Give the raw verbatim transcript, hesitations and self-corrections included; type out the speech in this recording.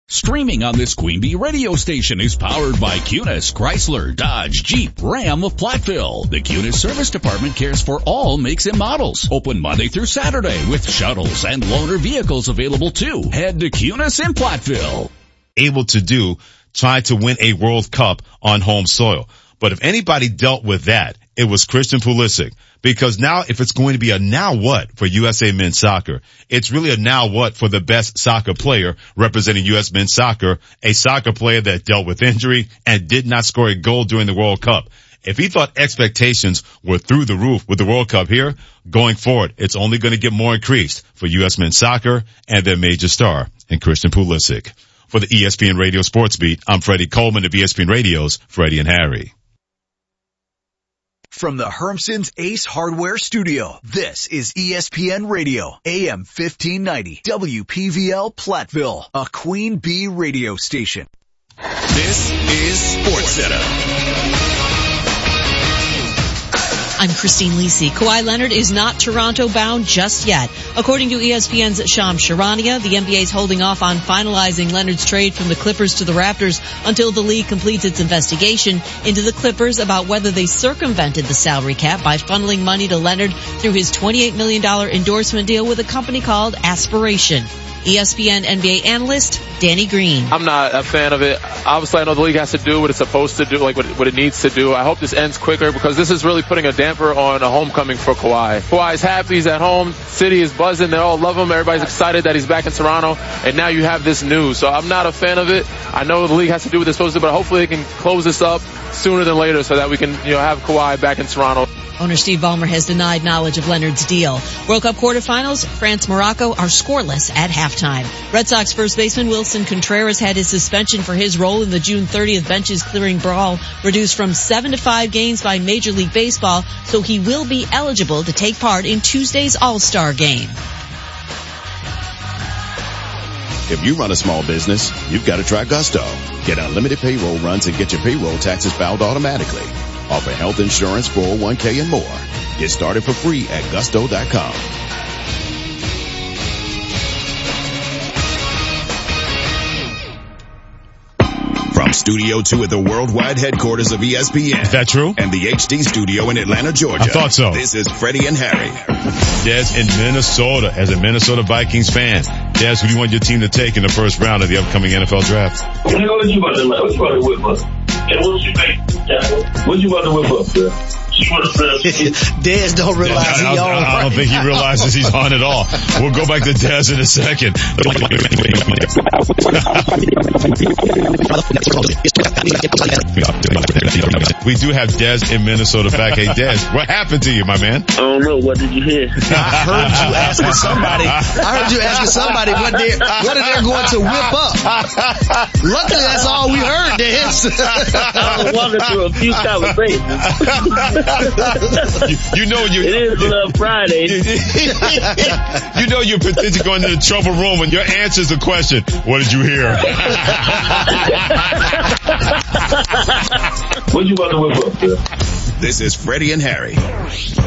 Streaming on this Queen Bee radio station is powered by Cunis, Chrysler, Dodge, Jeep, Ram of Platteville. The Cunis Service Department cares for all makes and models. Open Monday through Saturday with shuttles and loaner vehicles available too. Head to Cunis in Platteville. Able to do, try to win a World Cup on home soil. But if anybody dealt with that, it was Christian Pulisic. Because now if it's going to be a now what for U S A men's soccer, it's really a now what for the best soccer player representing U S men's soccer, a soccer player that dealt with injury and did not score a goal during the World Cup. If he thought expectations were through the roof with the World Cup here, going forward, it's only going to get more increased for U S men's soccer and their major star in Christian Pulisic. For the E S P N Radio Sports Beat, I'm Freddie Coleman of E S P N Radio's Freddie and Harry. From the Hermson's Ace Hardware Studio, this is E S P N Radio, A M fifteen ninety, W P V L Platteville, a Queen Bee radio station. This is SportsCenter. I'm Christine Lisi. Kawhi Leonard is not Toronto-bound just yet. According to E S P N's Shams Charania, the N B A is holding off on finalizing Leonard's trade from the Clippers to the Raptors until the league completes its investigation into the Clippers about whether they circumvented the salary cap by funneling money to Leonard through his twenty-eight million dollars endorsement deal with a company called Aspiration. E S P N N B A analyst Danny Green. I'm not a fan of it. Obviously, I know the league has to do what it's supposed to do, like what, what it needs to do. I hope this ends quicker because this is really putting a damper on a homecoming for Kawhi. Kawhi's happy. He's at home. City is buzzing. They all love him. Everybody's excited that he's back in Toronto. And now you have this news. So I'm not a fan of it. I know the league has to do what they're supposed to do, but hopefully they can close this up sooner than later so that we can, you know, have Kawhi back in Toronto. Owner Steve Ballmer has denied knowledge of Leonard's deal. World Cup quarterfinals, France-Morocco are scoreless at halftime. Red Sox first baseman Wilson Contreras had his suspension for his role in the June thirtieth benches clearing brawl reduced from seven to five games by Major League Baseball, so he will be eligible to take part in Tuesday's All-Star game. If you run a small business, you've got to try Gusto. Get unlimited payroll runs and get your payroll taxes filed automatically. Offer health insurance, four oh one k, and more. Get started for free at gusto dot com. From Studio two at the worldwide headquarters of E S P N. Is that true? And the H D studio in Atlanta, Georgia. I thought so. This is Freddie and Harry. Des in Minnesota, as a Minnesota Vikings fan. Des, who do you want your team to take in the first round of the upcoming N F L draft? What you about to, what you about to whip up? And what you think? What you about to whip up, sir? Dez don't realize I, he's I, on. I, I don't think he realizes he's on at all. We'll go back to Dez in a second. We do have Dez in Minnesota back. Hey, Dez, what happened to you, my man? I don't know. What did you hear? I heard you asking somebody. I heard you asking somebody what they what are they going to whip up. Luckily, that's all we heard, Dez. I was walking through a few conversations. you, you know you. It is Love Friday. You know you're potentially going to the trouble room when your answer is the question. What did you hear? What you about to whip up, sir? This is Freddie and Harry.